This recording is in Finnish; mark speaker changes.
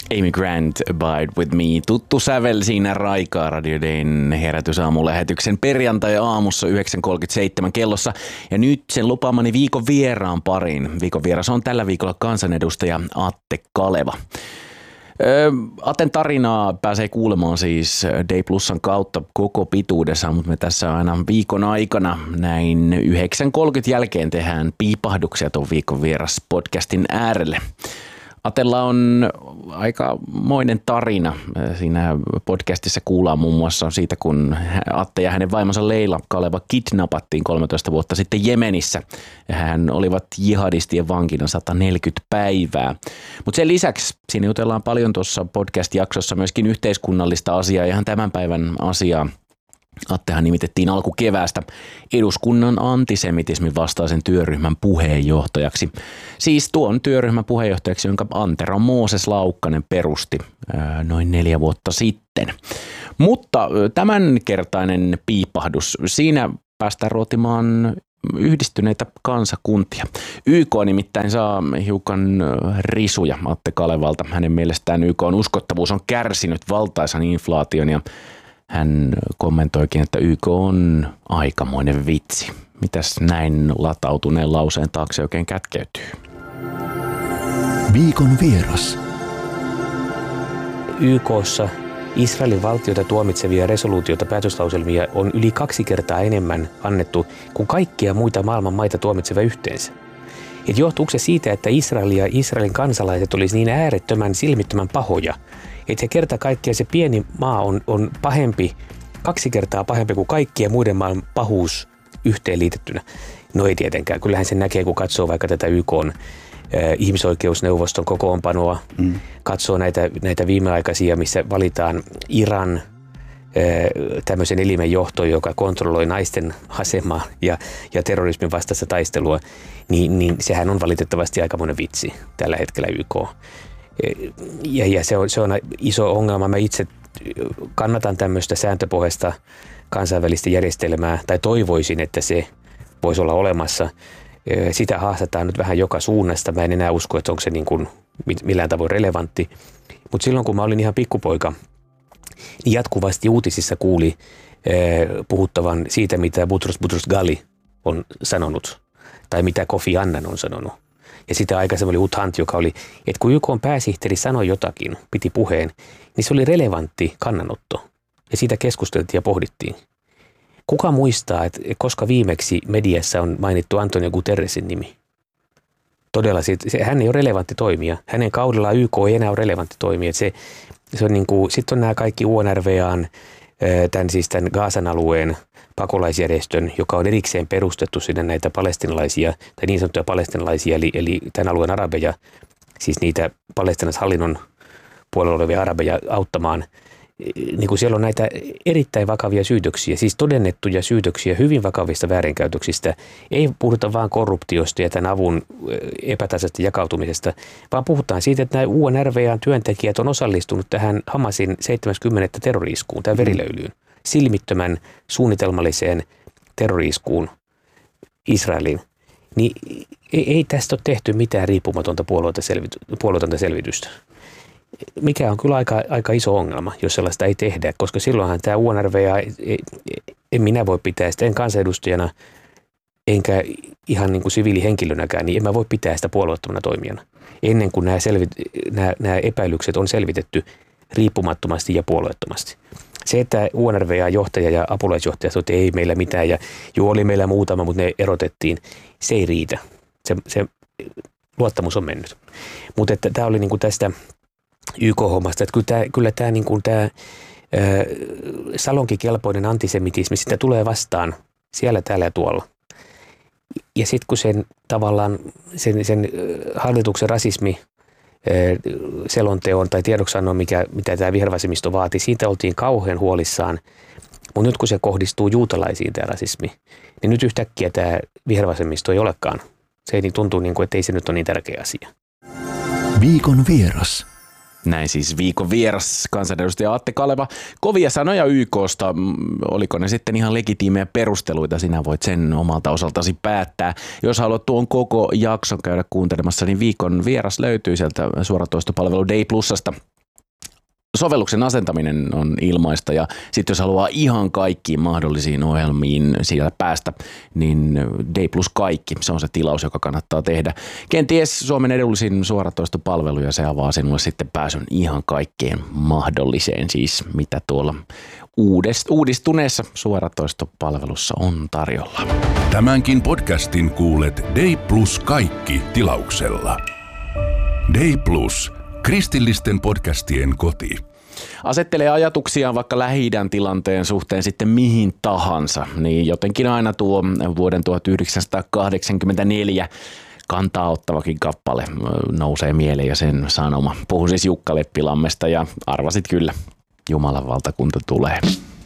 Speaker 1: Amy Grant, Abide With Me. Tuttu sävel siinä raikaa Radio Dayn herätysaamulähetyksen perjantai-aamussa 9.37 kellossa. Ja nyt sen lupaamani viikon vieraan pariin. Viikon vieras on tällä viikolla kansanedustaja Atte Kaleva. Atten tarinaa pääsee kuulemaan siis Day Plusan kautta koko pituudessaan, mutta me tässä aina viikon aikana näin 9.30 jälkeen tehdään piipahduksia tuon viikon vieras podcastin äärelle. Atella on aikamoinen tarina. Siinä podcastissa kuullaan muun muassa siitä, kun Atte ja hänen vaimonsa Leila Kaleva kidnappattiin 13 vuotta sitten Jemenissä. Ja hän olivat jihadistien vankina 140 päivää. Mutta sen lisäksi siinä jutellaan paljon tuossa podcast-jaksossa myöskin yhteiskunnallista asiaa, ihan tämän päivän asiaa. Attehan nimitettiin alkukeväästä eduskunnan antisemitismin vastaisen työryhmän puheenjohtajaksi. Siis tuon työryhmän puheenjohtajaksi, jonka Antero Mooses Laukkanen perusti noin 4 vuotta sitten. Mutta tämänkertainen piipahdus, siinä päästään ruotimaan yhdistyneitä kansakuntia. YK nimittäin saa hiukan risuja Atte Kalevalta. Hänen mielestään YK:n uskottavuus on kärsinyt valtaisan inflaation ja hän kommentoikin, että YK on aikamoinen vitsi. Mitäs näin latautuneen lauseen taakse oikein kätkeytyy?
Speaker 2: Viikon vieras.
Speaker 3: YK:ssa Israelin valtiota tuomitsevia resoluutioita päätöslauselmia on yli 2 kertaa enemmän annettu kuin kaikkia muita maailman maita tuomitsevia yhteensä. Et johtuuko se siitä, että Israel ja Israelin kansalaiset olisi niin äärettömän silmittömän pahoja, että se kerta kaikkiaan se pieni maa on pahempi, 2 kertaa pahempi kuin kaikkien muiden maan pahuus yhteenliitettynä? No ei tietenkään. Kyllähän se näkee, kun katsoo vaikka tätä YK:n ihmisoikeusneuvoston kokoonpanoa, katsoo näitä viimeaikaisia, missä valitaan Iran tämmöisen elimen johto, joka kontrolloi naisten asemaa ja terrorismin vastaista taistelua, niin sehän on valitettavasti aikamoinen vitsi tällä hetkellä YK. Ja se on iso ongelma. Mä itse kannatan tämmöistä sääntöpohjaista kansainvälistä järjestelmää, tai toivoisin, että se voisi olla olemassa. Sitä haastetaan nyt vähän joka suunnasta. Mä en enää usko, että onko se niin kuin millään tavoin relevantti. Mutta silloin, kun mä olin ihan pikkupoika, niin jatkuvasti uutisissa kuuli puhuttavan siitä, mitä Boutros Ghali on sanonut, tai mitä Kofi Annan on sanonut. Ja sitä aikaisemmin oli Hunt, joka oli, että kun YK:n pääsihteeri sanoi jotakin, piti puheen, niin se oli relevantti kannanotto. Ja siitä keskusteltiin ja pohdittiin. Kuka muistaa, että koska viimeksi mediassa on mainittu Antonio Guterresin nimi? Todella, hän ei ole relevantti toimija. Hänen kaudellaan YK ei enää ole relevantti toimija. Se on niin kuin, sitten on nämä kaikki UNRWAn, tämän Gazan alueen pakolaisjärjestön, joka on erikseen perustettu sinne näitä palestinalaisia, tai niin sanottuja palestinalaisia, eli tämän alueen arabeja, siis niitä palestinaishallinnon puolella olevia arabeja auttamaan. Niin kuin siellä on näitä erittäin vakavia syytöksiä, siis todennettuja syytöksiä hyvin vakavista väärinkäytöksistä. Ei puhuta vain korruptiosta ja tämän avun epätasaisesta jakautumisesta, vaan puhutaan siitä, että nämä UNRWAn työntekijät on osallistunut tähän Hamasin 70. terrori-iskuun, tähän verilöylyyn, silmittömän suunnitelmalliseen terrori-iskuun Israeliin. Niin ei tästä ole tehty mitään riippumatonta puolueetonta selvitystä. Mikä on kyllä aika iso ongelma, jos sellaista ei tehdä, koska silloinhan tämä UNRWA, en minä voi pitää sitä, en kansanedustajana, enkä ihan niin kuin siviilihenkilönäkään, niin en mä voi pitää sitä puolueettomana toimijana, ennen kuin nämä epäilykset on selvitetty riippumattomasti ja puolueettomasti. Se, että UNRWA-johtaja ja apulaisjohtaja sanoi, että ei meillä mitään, ja oli meillä muutama, mutta ne erotettiin, se ei riitä. Se luottamus on mennyt. Mutta tämä oli niin kuin tästä YK-hommasta, että kyllä tämä niin kuin tämä salonkikelpoinen antisemitismi, sitä tulee vastaan siellä, täällä ja tuolla. Ja sitten kun sen tavallaan sen hallituksen rasismi selonteon tai tiedoksiannon, mitä tämä vihervasemmisto vaati, siitä oltiin kauhean huolissaan. Mutta nyt kun se kohdistuu juutalaisiin tämä rasismi, niin nyt yhtäkkiä tämä vihervasemmisto ei olekaan. Se ei tuntuu niin kuin, että ei se nyt ole niin tärkeä asia.
Speaker 2: Viikon vieras.
Speaker 1: Näin siis viikon vieras kansanedustaja Atte Kaleva. Kovia sanoja YK:sta. Oliko ne sitten ihan legitiimejä perusteluita? Sinä voit sen omalta osaltasi päättää. Jos haluat tuon koko jakson käydä kuuntelemassa, niin viikon vieras löytyy sieltä suoratoistopalvelu Day Plusasta. Sovelluksen asentaminen on ilmaista ja sitten jos haluaa ihan kaikkiin mahdollisiin ohjelmiin siellä päästä, niin D+ Kaikki, se on se tilaus, joka kannattaa tehdä. Kenties Suomen edullisin suoratoistopalvelu ja se avaa sinulle sitten pääsyn ihan kaikkeen mahdolliseen, siis mitä tuolla uudistuneessa suoratoistopalvelussa on tarjolla.
Speaker 4: Tämänkin podcastin kuulet D+ Kaikki -tilauksella. D+, kristillisten podcastien koti.
Speaker 1: Asettelee ajatuksiaan vaikka Lähi-idän tilanteen suhteen sitten mihin tahansa, niin jotenkin aina tuo vuoden 1984 kantaa ottavakin kappale nousee mieleen ja sen sanoma. Puhun siis Jukka Leppilammesta ja arvasit kyllä, Jumalan valtakunta tulee.